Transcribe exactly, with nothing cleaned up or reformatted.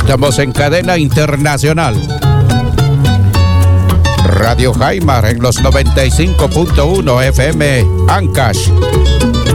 Estamos en cadena internacional. Radio Jaimar en los noventa y cinco punto uno F M Ancash.